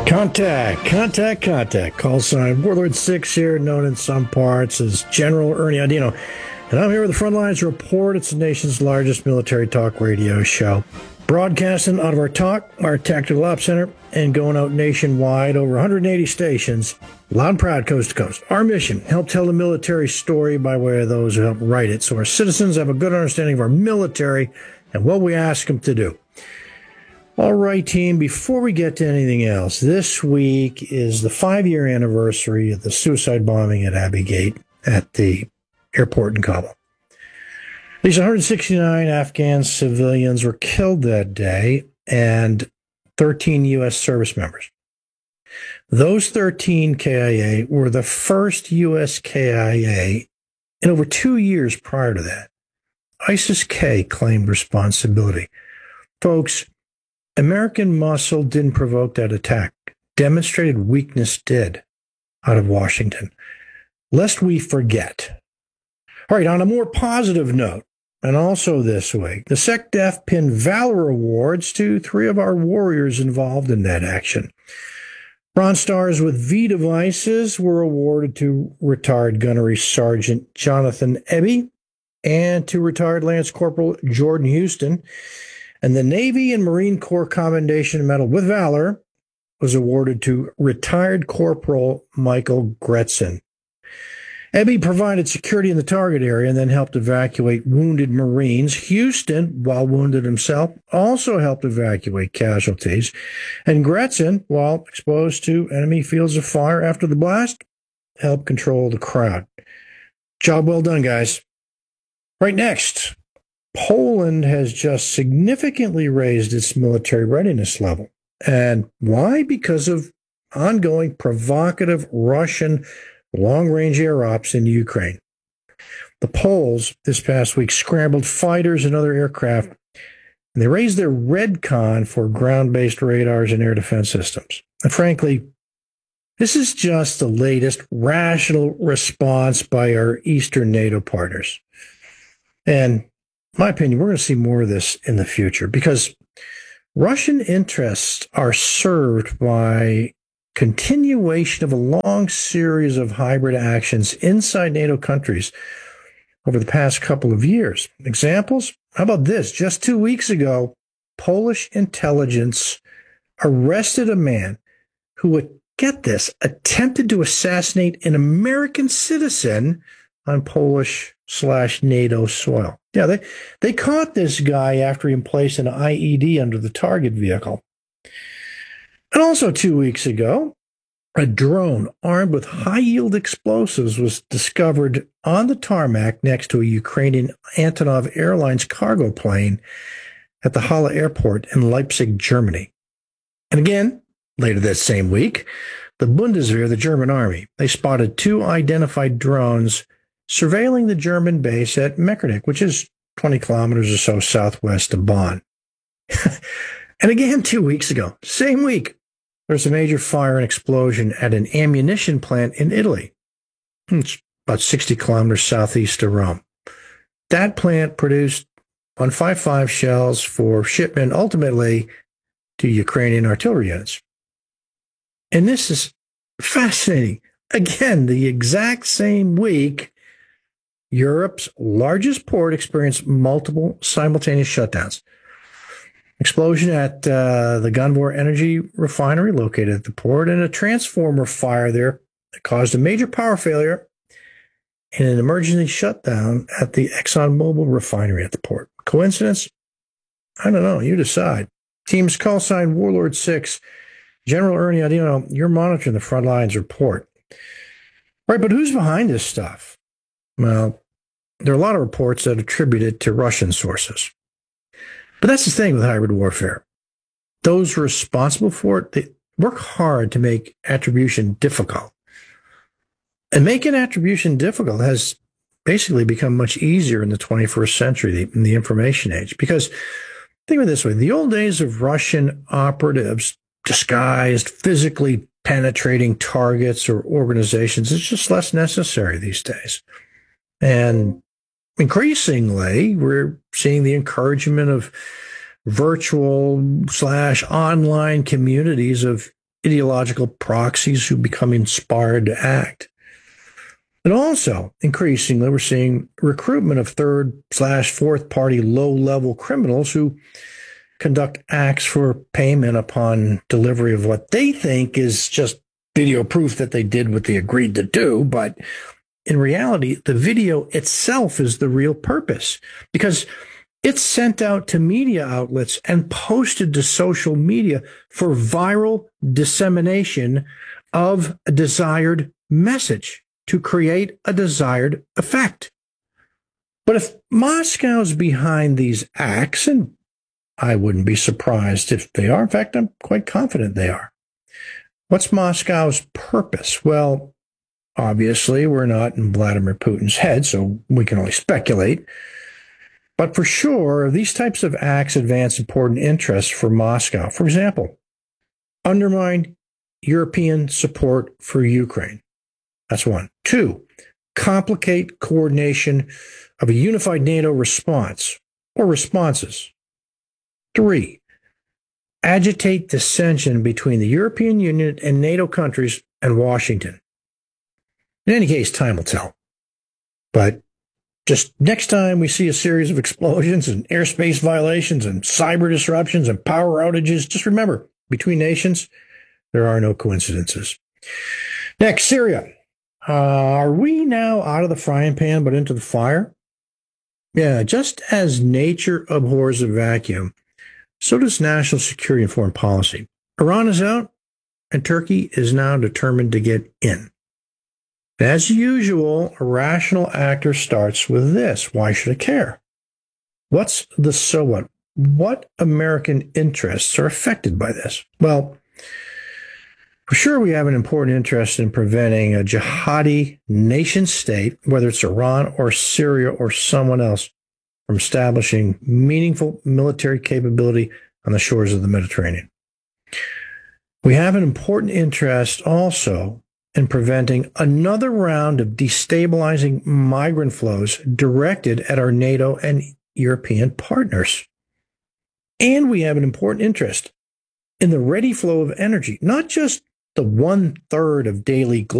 Contact. Call sign Warlord 6 here, known in some parts as General Ernie Audino. And I'm here with the Frontlines Report. It's the nation's largest military talk radio show. Broadcasting out of our Tactical Ops Center, and going out nationwide, over 180 stations, loud and proud, coast to coast. Our mission, help tell the military story by way of those who help write it, so our citizens have a good understanding of our military and what we ask them to do. All right, team, before we get to anything else, this week is the 5-year anniversary of the suicide bombing at Abbey Gate at the airport in Kabul. At least 169 Afghan civilians were killed that day, and 13 U.S. service members. Those 13 KIA were the first U.S. KIA in over 2 years prior to that. ISIS-K claimed responsibility. Folks, American muscle didn't provoke that attack. Demonstrated weakness did out of Washington. Lest we forget. All right, on a more positive note, and also this week, the SecDef pinned Valor Awards to 3 of our warriors involved in that action. Bronze Stars with V devices were awarded to retired Gunnery Sergeant Jonathan Eby and to retired Lance Corporal Jordan Houston. And the Navy and Marine Corps Commendation Medal with Valor was awarded to retired Corporal Michael Gretzen. Eby provided security in the target area and then helped evacuate wounded Marines. Houston, while wounded himself, also helped evacuate casualties. And Gretzen, while exposed to enemy fields of fire after the blast, helped control the crowd. Job well done, guys. Right next, Poland has just significantly raised its military readiness level. And why? Because of ongoing provocative Russian long-range air ops in Ukraine. The Poles this past week scrambled fighters and other aircraft, and they raised their REDCON for ground-based radars and air defense systems. And frankly, this is just the latest rational response by our Eastern NATO partners. And in my opinion, we're going to see more of this in the future because Russian interests are served by continuation of a long series of hybrid actions inside NATO countries over the past couple of years. Examples? How about this? Just 2 weeks ago, Polish intelligence arrested a man who would, get this, attempted to assassinate an American citizen on Polish/NATO soil. Yeah, they caught this guy after he placed an IED under the target vehicle. And also 2 weeks ago, a drone armed with high-yield explosives was discovered on the tarmac next to a Ukrainian Antonov Airlines cargo plane at the Halle Airport in Leipzig, Germany. And again, later that same week, the Bundeswehr, the German army, they spotted 2 identified drones surveilling the German base at Meckernich, which is 20 kilometers or so southwest of Bonn. And again, 2 weeks ago, same week, there's a major fire and explosion at an ammunition plant in Italy. It's about 60 kilometers southeast of Rome. That plant produced 155 shells for shipment ultimately to Ukrainian artillery units. And this is fascinating. Again, the exact same week, Europe's largest port experienced multiple simultaneous shutdowns. Explosion at the Gunvor Energy Refinery located at the port, and a transformer fire there that caused a major power failure and an emergency shutdown at the ExxonMobil refinery at the port. Coincidence? I don't know. You decide. Teams call sign Warlord 6. General Ernie Audino, you're monitoring the Frontlines Report. Right, but who's behind this stuff? Well, there are a lot of reports that attribute it to Russian sources. But that's the thing with hybrid warfare. Those responsible for it, they work hard to make attribution difficult. And making attribution difficult has basically become much easier in the 21st century, in the information age. Because think of it this way, the old days of Russian operatives disguised, physically penetrating targets or organizations is just less necessary these days. And increasingly, we're seeing the encouragement of virtual/online communities of ideological proxies who become inspired to act. And also, increasingly, we're seeing recruitment of third/fourth party low-level criminals who conduct acts for payment upon delivery of what they think is just video proof that they did what they agreed to do. But in reality, the video itself is the real purpose, because it's sent out to media outlets and posted to social media for viral dissemination of a desired message to create a desired effect. But if Moscow's behind these acts, and I wouldn't be surprised if they are, in fact, I'm quite confident they are, what's Moscow's purpose? Well, obviously, we're not in Vladimir Putin's head, so we can only speculate. But for sure, these types of acts advance important interests for Moscow. For example, undermine European support for Ukraine. That's one. 2, complicate coordination of a unified NATO response or responses. 3, agitate dissension between the European Union and NATO countries and Washington. In any case, time will tell. But just next time we see a series of explosions and airspace violations and cyber disruptions and power outages, just remember, between nations, there are no coincidences. Next, Syria. Are we now out of the frying pan but into the fire? Yeah, just as nature abhors a vacuum, so does national security and foreign policy. Iran is out, and Turkey is now determined to get in. As usual, a rational actor starts with this: why should I care? What's the so what? What American interests are affected by this? Well, for sure, we have an important interest in preventing a jihadi nation state, whether it's Iran or Syria or someone else, from establishing meaningful military capability on the shores of the Mediterranean. We have an important interest also in preventing another round of destabilizing migrant flows directed at our NATO and European partners. And we have an important interest in the ready flow of energy, not just the 1/3 of daily global